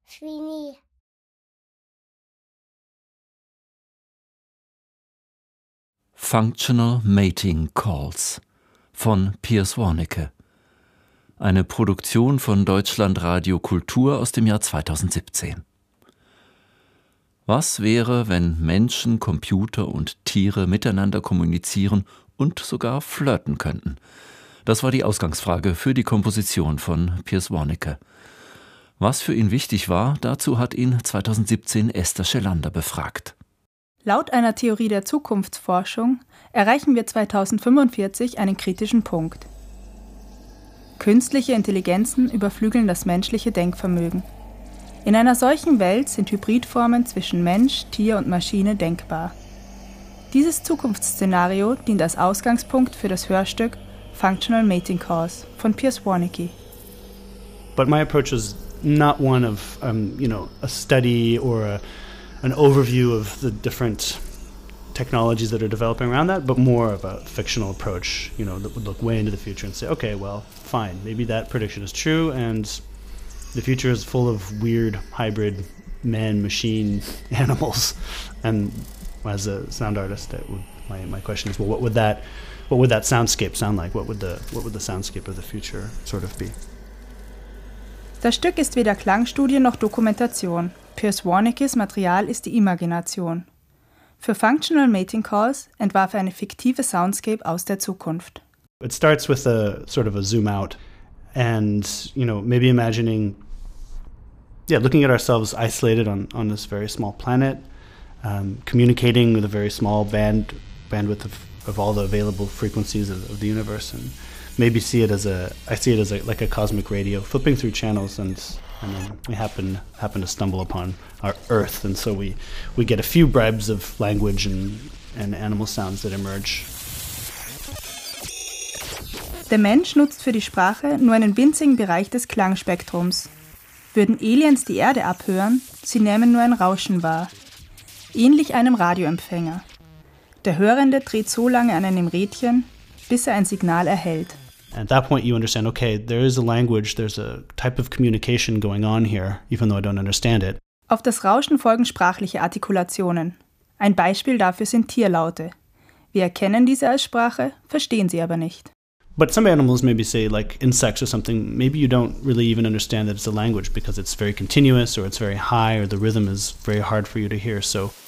Sweeney. Functional Mating Calls von Piers Warnecke. Eine Produktion von Deutschlandradio Kultur aus dem Jahr 2017. Was wäre, wenn Menschen, Computer und Tiere miteinander kommunizieren und sogar flirten könnten? Das war die Ausgangsfrage für die Komposition von Piers Warnecke. Was für ihn wichtig war, dazu hat ihn 2017 Esther Schelander befragt. Laut einer Theorie der Zukunftsforschung erreichen wir 2045 einen kritischen Punkt. Künstliche Intelligenzen überflügeln das menschliche Denkvermögen. In einer solchen Welt sind Hybridformen zwischen Mensch, Tier und Maschine denkbar. Dieses Zukunftsszenario dient als Ausgangspunkt für das Hörstück Functional Mating Calls von Piers Warnecke. But my approach is not one of a study or an overview of the different technologies that are developing around that, but more of a fictional approach, that would look way into the future and say, okay, well, fine, maybe that prediction is true, and the future is full of weird hybrid man-machine animals. And as a sound artist, my question is, well, what would that soundscape sound like? What would the soundscape of the future sort of be? Das Stück ist weder Klangstudie noch Dokumentation. Piers Warneckes Material ist die Imagination. Für Functional Mating Calls entwarf er eine fiktive Soundscape aus der Zukunft. It starts with a sort of a zoom out and, maybe imagining, looking at ourselves isolated on this very small planet, communicating with a very small bandwidth of all the available frequencies of the universe, and maybe I see it as like a cosmic radio, flipping through channels, and then we happen to stumble upon our Earth, and so we get a few bribes of language and animal sounds that emerge. Der Mensch nutzt für die Sprache nur einen winzigen Bereich des Klangspektrums. Würden Aliens die Erde abhören, sie nehmen nur ein Rauschen wahr. Ähnlich einem Radioempfänger. Der Hörende dreht so lange an einem Rädchen, bis er ein Signal erhält. At that point you understand, okay, there is a language, there's a type of communication going on here, even though I don't understand it. Auf das Rauschen folgen sprachliche Artikulationen. Ein Beispiel dafür sind Tierlaute. Wir erkennen diese als Sprache, verstehen sie aber nicht. But some animals maybe say, like insects or something, maybe you don't really even understand that it's a language because it's very continuous or it's very high or the rhythm is very hard for you to hear. So